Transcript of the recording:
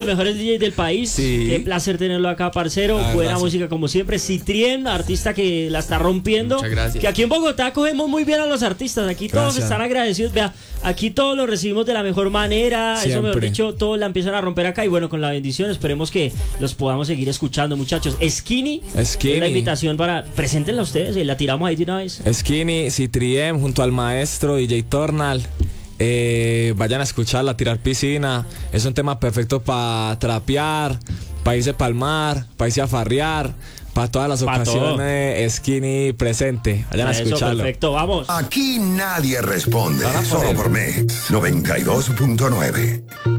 mejores DJs del país. Sí. Qué placer tenerlo acá, parcero. La Buena verdad, música como siempre. Citrien, artista que la está rompiendo. Muchas gracias. Que aquí en Bogotá cogemos muy bien a los artistas. Aquí todos Gracias. están agradecidos. Vea, aquí todos lo recibimos de la mejor manera. Eso, mejor Siempre. dicho, todos la empiezan a romper acá. Y bueno, con la bendición, esperemos que los podamos seguir escuchando, muchachos. Skinny. Skinny. Es la invitación para. Preséntenla ustedes y la tiramos ahí de una vez. Skinny, Citriem, junto al maestro DJ Tornal. Vayan a escucharla, tirar piscina. Es un tema perfecto para trapear, para irse pa'l mar, para irse a farrear, para todas las Pa' todo. ocasiones. Skinny presente. Vayan a Eso, escucharlo. perfecto, vamos. Aquí nadie responde, Ahora por solo él. por Mix 92.9.